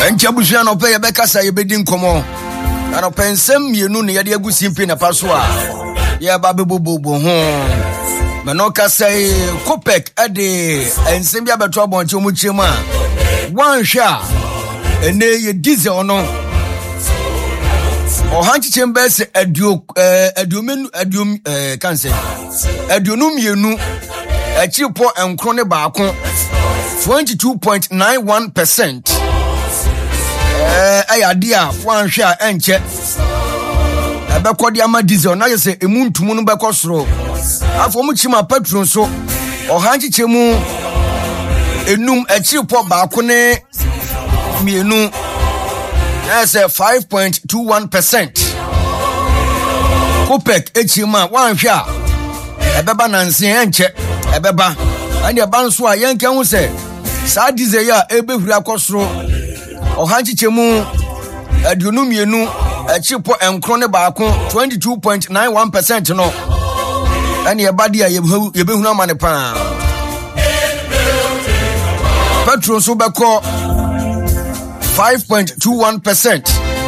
Encha busua no pay bekasa ye bedi nkomo. Ano pensem mienu ne yade agu simpi na paswa. Ye ba bebobo ho. Manoka say Kopek ade ensem bia beto abonche mu chema. One sha ene ye diesel ono. Ohanchi chembers aduom kan say. Aduonum yenu achipo enkro ne baako 22.91%. Ayadia one share enche. Ebekodi ama diesel na yese emuntumu no bekosoro. Afomu chima petrol so ohanchi chemu enum achipo baako ne mienu. That's 5.21%. Kopek echima one share. Ebeba nansi enche ebeba. Anya banso a yenke hu se sa dize ya ebehuri akosoro ohanchi chemu aduonu mienu achipo enkro ne baako 22.91% no anya ebade a yebehunu amane pa petrol so beko 5.21%.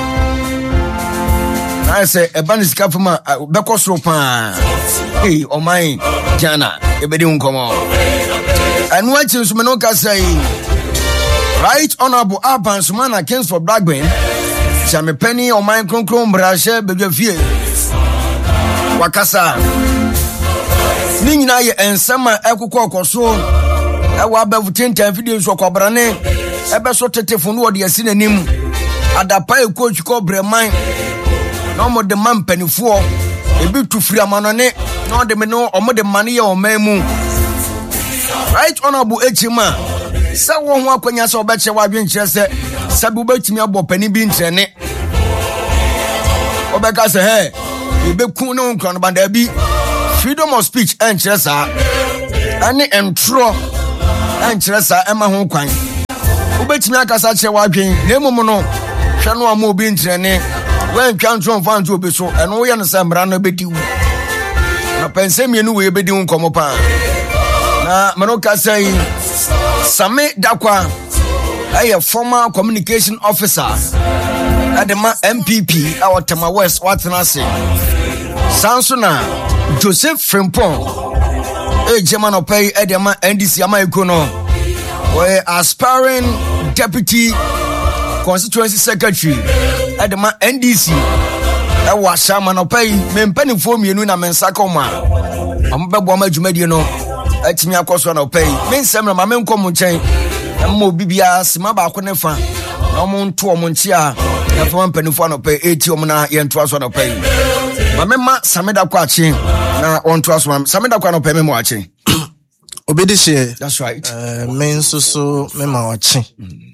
I say ebani sika fama beko soro pa hey o my jana ebedi unkomo. And what you Menoka say, Right Honorable Aban Sumana Kings for Blackburn, Sammy Penny or Mine Concrom Brashe Bedevie Wakasa Nina and Sama Ekuko so I will have 10 videos of Cobrane, Ebesote for no the synonym at the pie coach called Bremine. No more the man penny for a bit to free a manone, no the meno or more the money or memu. Right Honorable Echima. Sa won ho akwanya so be che wa dwen kire se sabu betimi abo pani bi ntrene. Obeka se he e be kun no nkran banda bi freedom of speech en kire sa ani entro en kire sa ema ho kwan. Obetimi akasa che wa dwen na emum no hwe no ama obi ntrene wen twa ntro fan to obi so eno wo ye no se mra no bediwu. Na pensem ye no we bediwu nkomo pa. Na Manoka say Same Dakwa a former communication officer at the MPP our Tema West Watanase Sansona Joseph Frimpong a German opay Edema NDC Amaikono were aspiring deputy constituency secretary at the NDC that was Shaman opay mempenny for me na mensakoma Ambebo Majumedi no Etimi akoso na opay mensem na mamenko mu nchen mo bibia sima ba ko ne fa na mo nto mo nchi a na fa mpanifo na opay eti om na ye nto aso na opay mamema sameda kwa achi na onto aso sameda kwa na opay memo achi obedishe. That's right. Men so mema wachi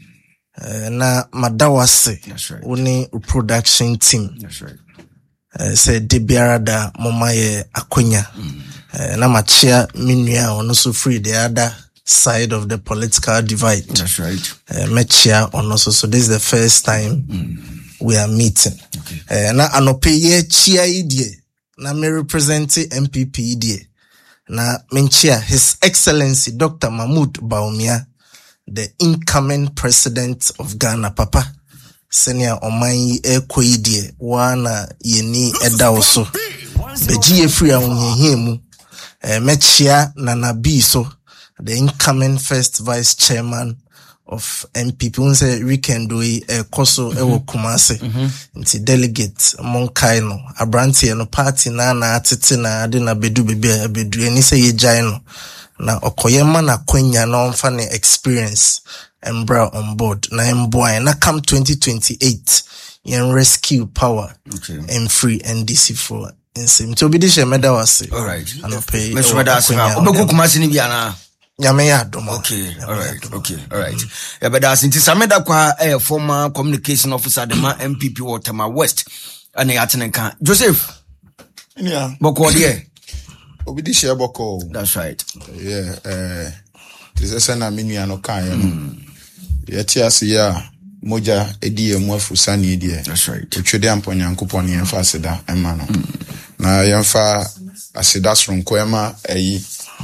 na madawase. That's right. Oni production team. That's right. Say debiara da mama ye akonya. Na machia minua ono so free the other side of the political divide. That's right. Machia ono so this is the first time we are meeting. Okay. Na anope ye chia idie na me represent MPP idie na menchia His Excellency Dr. Mahmoud Bawumia, the incoming president of Ghana papa. Senior omanyi ekoidie wana yeni edaoso beji efri awunyehemu mechia na nabi so the incoming first vice chairman of MPP unse weekend we koso ewo Kumasi nti delegate monkai no abrantie no party na atete na ade na bedu bebe bedu eni se yejai no na okoyema na kwenya na omfa ne experience embra on board na emboy na come 2028 yen rescue power and free NDC for nsem to be the meda wase. All right. Anope Mr. Medasa obeku Kumasi ni bia na nyame ya domo. Okay, all right. Yeah, but that's inti Sameda kwa former communication officer the MPP or Tema West and Yatenka Joseph. Yeah. Boko there. Obidishe boko. That's right. Yeah, this is na minu ano kan ya no. Yeti asiya moja edi emu afusani edi. That's right. Otwede amponyankopon yemfa aseda ema no. Na yemfa aseda sonko ema eyi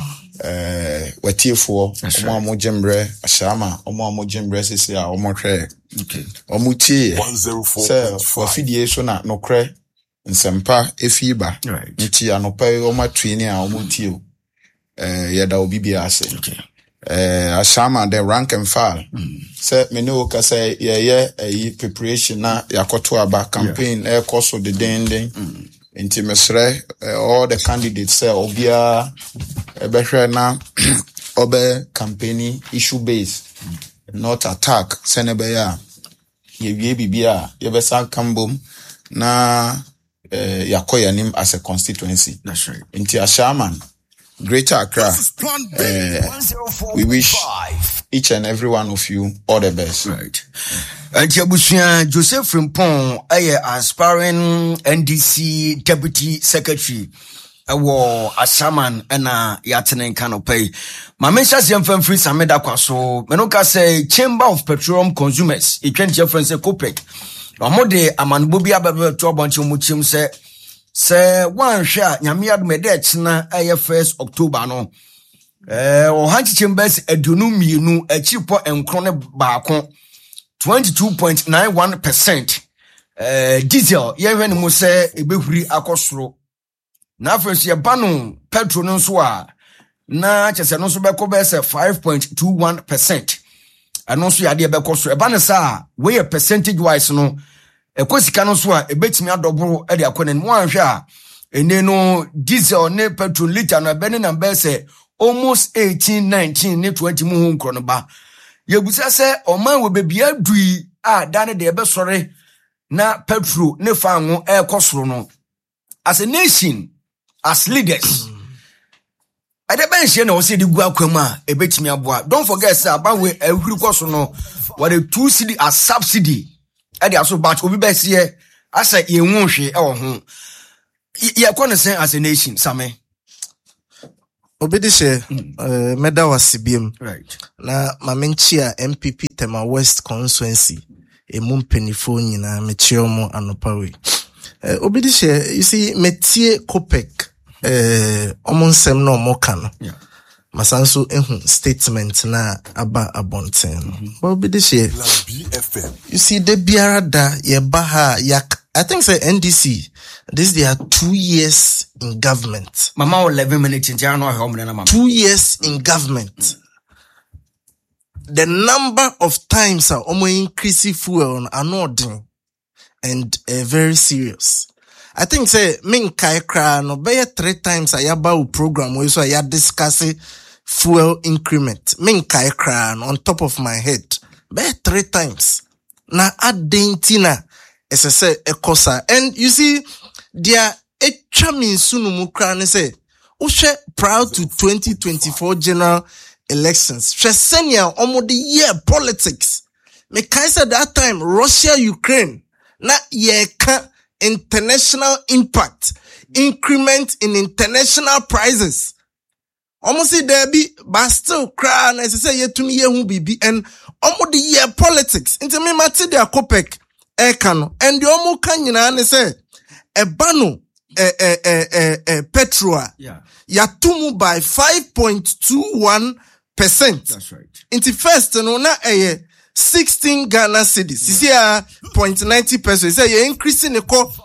watiefo omo amojembre ashama omo amojembre sisi a omo hwe Okay. omo tie 104.5 wafidie so na nokre nsempa efiba Right. nti anopa omo twini a omo tie yeda obibi ase Okay. ashama the rank and file say me no ka say ye preparation na yakoto aba campaign course of the den nti mesre all the candidates say obia ebehwe na obe campaigning issue based not attack senebe ya ye bibia ye besa kambom na yakoya nim as a constituency. That's right. Nti Ashaman Greater Accra, we wish each and every one of you all the best. Right. Abusia Joseph Frimpong, aspiring NDC Deputy Secretary. Ashaman and Yatenen Canopay. My mention is free Sameda Kwaso. Menoka say Chamber of Petroleum Consumers. It can't difference a copec. Amode Aman Bobia Baby to a bunch of muchim say one share Yamiad Medet na 1st October no. Hanchi Chambers edunumi nu a cheaper and crone bakon 22.91%. Diesel yewen mu say ebehuri akosoro. Na first ye banu petrol no so a na chese no so beko be say 5.21%. Ano so yade beko so e ba ne sa we percentage wise no ekosika no so a ebetimi adobro e de akone mu anhwe a ene no diesel ne petrol liter no be ne na be say almost 18 19 ne 20 mu hu nkro no ba ye busa say o man we be bia dui a dane de be sore na petrol ne fa anwo e kosoro no as a nation, as leaders. I don't mention no say the guakwama a betimi aboa. Don't forget sir about we every course no what the 2 cedi as subsidy. E dey so batch obi be here as a ye hu hwe e wo ho. Ye kone say as a nation same. Obedi she meda wasibiem. Right. Na mamenchia MPP Tema West constituency emumpenifo nyina mechiomo anopawe. Obedi she you see metie Copec omonsem no mokano. Yeah. Masanso ehun statement na aba abonten. Obedi she BFM. you see the biara da ye baha yak I think say NDC this they are 2 years in government. Mama 11 minutes in Jano home na mama. 2 years in government. The number of times omo increase fuel are not and very serious. I think say min kai kra no be 3 times ayaba program we so ya discuss fuel increment. Min kai kra on top of my head. Be 3 times. Na adentina say ekosa and you see there etwa sunu mu kra ne say uhwe proud to 2024 general elections. Chesenia omo the year politics. Me kai say that time Russia Ukraine na ye ka international impact increment in international prices. Almost say there be but still cry and say yetumi ye hu bibi and omo the year politics into me mate their Copec ekano and the omo kan nyina ne say ebano petrol Yeah. yatumu by 5.21%. That's right. Into first no na 16 Ghana cedis. Sisi a 0.90 pesos. Say you increasing the cost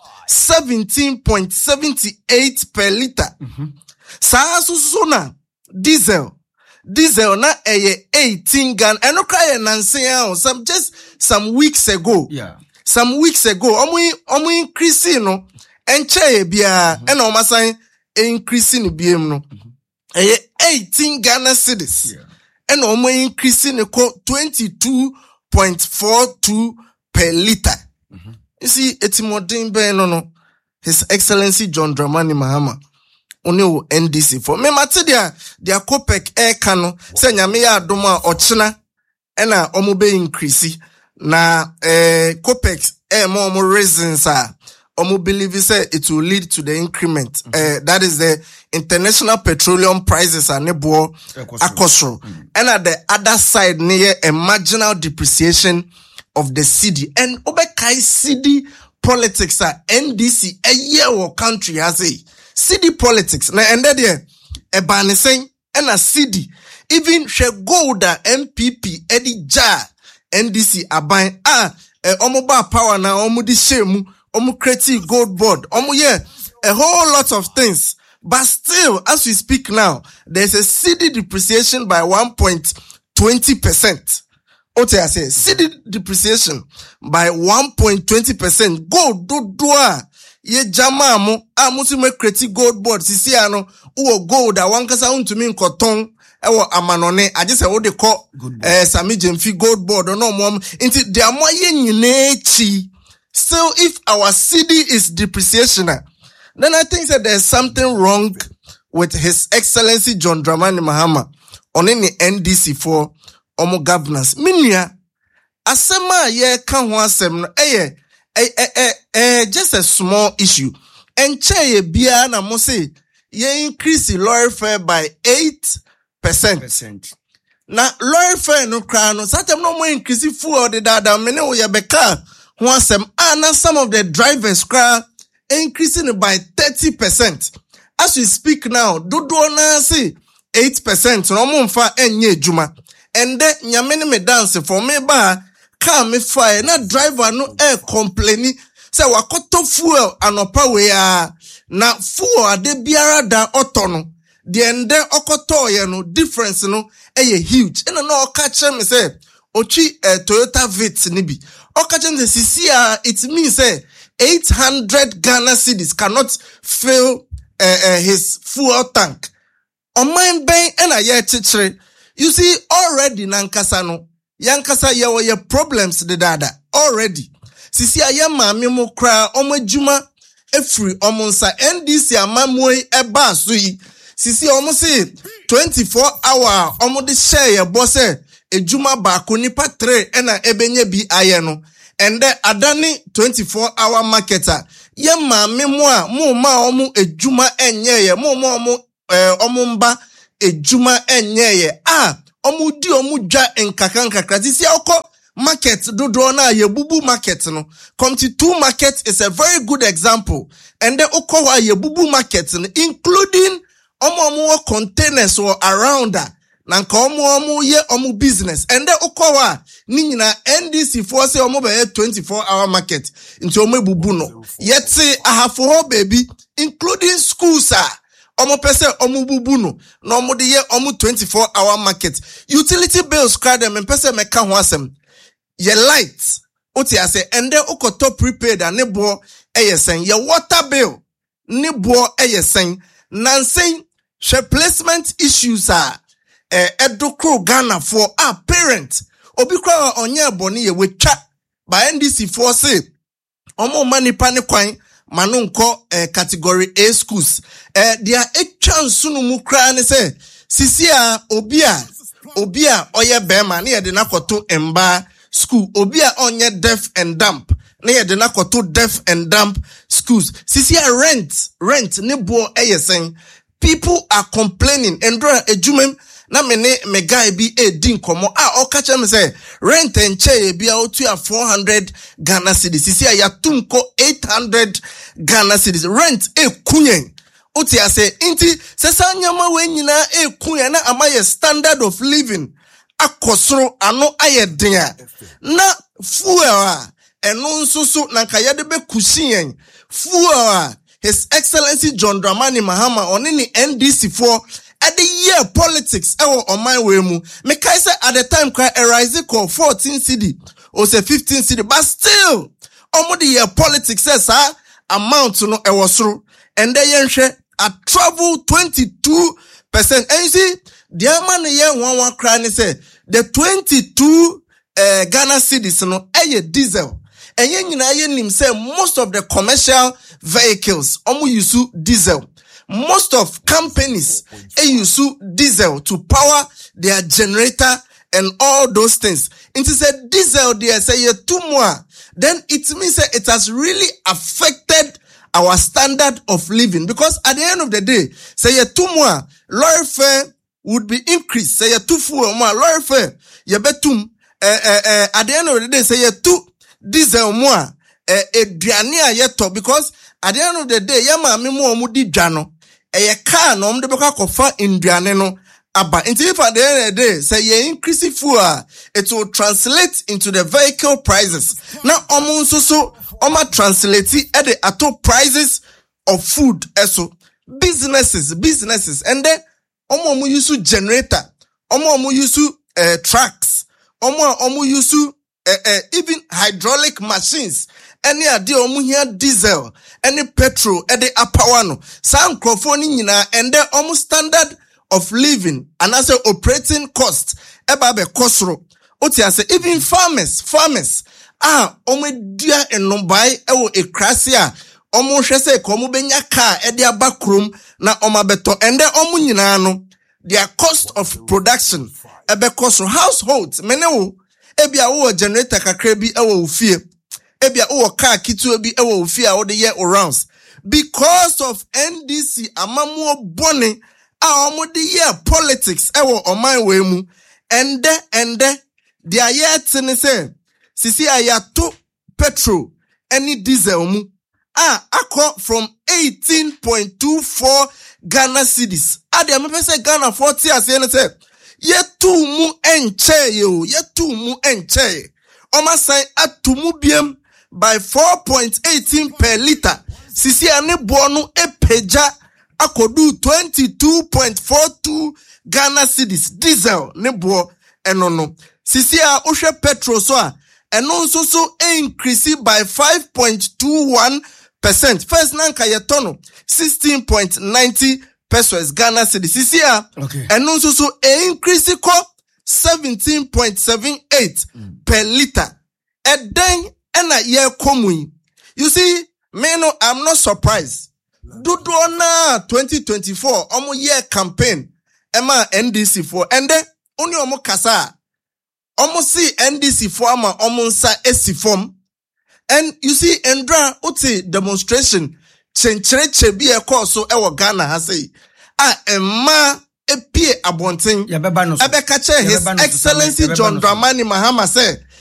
17.78 per liter. Sa so na diesel na 18 Ghana. Eno kaya nanse some weeks ago. Yeah. Some weeks ago, omu increasing no enche bia ena o masan increasing biem no. 18 Ghana cedis. Yeah. And omo increasing the 22.42 per liter. You see, etimodin be no. His Excellency John Dramani Mahama. Only NDC for me mate dia Copec kano say nyame ya adoma ochina ena omo be increase na Copec more reasons omo believe say it will lead to the increment. That is the international petroleum prices are nebo akosro. And at the other side near a marginal depreciation of the cedi. And obekai cedi politics are NDC a year or country has a cedi politics. Na and there e ba ne sen and a CD. Even she gold MPP Eddie Ja NDC aban omo ba power na omo di shame omo create gold board omo a whole lot of things. But still, as we speak now, there's a CD depreciation by 1.20%. What I say, CD depreciation by 1.20%. Gold do ye jama mo amusume create gold board sisi ano uo gold awankasa untumi nkoton ewo amanone I just say what they call Sami Jemfi gold board no mo into the amoye nyine chi. Still, if our CD is depreciation, then I think that there's something wrong with His Excellency John Dramani Mahama on any NDC for omo governance. Minya asema ye kan ho asem no just a small issue. And ye bia na mo say ye increase the lawyer fare by 8%. Na lawyer fare no kra no satem no mo increase fuel the dada mene wo ye beka ho asem na some of the drivers kra increasing it by 30%. As we speak now, dodo na say 8% no mo mfa enye adwuma. And then nyamene me dance for me ba car me fire na driver no complaining say wakoto fuel anopa we na fuel ade biara da otono the ende okoto ye no difference no huge and no catch me say ochi Toyota Vitz ni bi okache me sisi it means say 800 Ghana cedis cannot fill his fuel tank on mine ben and a year chichre. You see already nankasa no yankasa ye problems the dada already. Sisi ayama mimo kra omo adwuma efri omo nsa NDC amamoi eba so yi. Sisi omo say 24 hour omo de share ye boss adwuma ba ko nipa 3 ena ebenye bi aye no. And then adani 24 hour marketer yema mimo a mo ma omo adwuma enye ye mo omo mba ejuma enyeye omudi omudwa enkakankakra sisi akọ market dodo na yebubu market no come to 2 market is a very good example and then okwa yebubu market no including omo containers or around na nka omo ye omo business and then okwa ni nyina NDC for say omo be 24 hour market into omo ebubu no yet ahafo ho baby including schools omo pese omo bubu no na omo de ye omo 24 hour market utility bills card them pese meka ho asem ye light oti ase and then okoto prepaid and nebo eyesen ye water bill nebo eyesen nansen replacement issues edokro Ghana for parent obi kwa onye boni ye wetwa by NDC for say omo manipa ne kwan manunko category A schools there a chance no mu kra ne say sisia obia oye bema na ye de nakoto emba school obia onye deaf and dumb na ye de nakoto deaf and dumb schools sisia rent ne bo eyesen people are complaining and ejumem na me guy bi din komo okacha me say rent and chair bi otu 400 Ghana cedis sisia ya tunko 800 Ghana cedis rent kunyen oti ase inti sesa nyama we nyina kunyen na amaye standard of living akosoro ano ayedin na fuel eno nsusu na kayade be kusien fuel His Excellency John Dramani Mahama on any NDC for at the year politics on my way mu me kai say at the time cry a rise call 14 CD or say 15 CD but still omo the year politics says amount no e was through and then I travel 22%. And you see the man ye one cry ni say the 22 Ghana cedis no diesel and yen say most of the commercial vehicles use diesel. Most of companies use diesel to power their generator and all those things. It is a diesel there say two more. Then it means that it has really affected our standard of living because at the end of the day, say two more lorry fare would be increased. Say two fuel more lorry fare. Betum at the end of the day, say two diesel more eduane yeto because at the end of the day, yama mi mo mudi dwano. Eye car no mde beka kofa induane no aba. If at the end of the day, say you increase fuel, it will translate into the vehicle prices. Now, so translate at the ato prices of food. So businesses, and then use generator, use trucks, use even hydraulic machines. Any idea here diesel, any petrol, any apawano, some crofoni and then almost standard of living and as a operating cost. Ebabe kosro. Otia say even farmers dia enombai ewo ekrasia omo hwese ko omo benya car e dia backroom na omabeto and then omo nyina no their cost of production ebe kosro. Households menewo ebia wo generator kakra bi ewo ofie. Ebia uwo car kitu bi ewo ofia o the year arounds because of NDC amamuo bone a omo the year politics ewo oman we mu ende dia year tene say sisi ayato petrol any diesel mu akọ from 18.24 Ghana cedis ade me say Ghana 40 as ene say yetu mu enche oma say atumu biem by 4.18 per liter. Sisi ane bono epeja akodu 22.42 Ghana cedis. Diesel ne bo enono. Sisi a oshe petrol so a eno so increase by 5.21%. First nanka yetono 16.90 pesos Ghana cedis. Sisi a eno so increase ko 17.78 per liter. And then year komui. You see, I'm not surprised. Dudona 2024 omo year campaign ema NDC for and then only omo kasa omo see NDC for ama omo nsa esi form and you see Endra uti demonstration chenchere bi e call so ewo Ghana ha say emma epie abonten ebe ka che His Excellency John Dramani Mahama say